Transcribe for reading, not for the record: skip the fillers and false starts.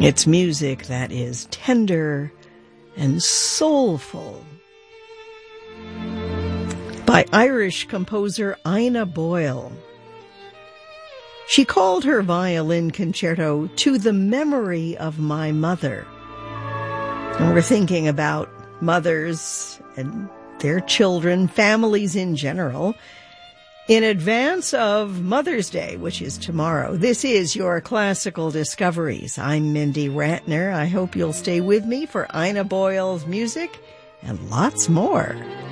It's music that is tender and soulful by Irish composer Ina Boyle. She called her violin concerto "To the Memory of My Mother." And we're thinking about mothers and their children, families in general, in advance of Mother's Day, which is tomorrow. This is your Classical Discoveries. I'm Mindy Ratner. I hope you'll stay with me for Ina Boyle's music and lots more.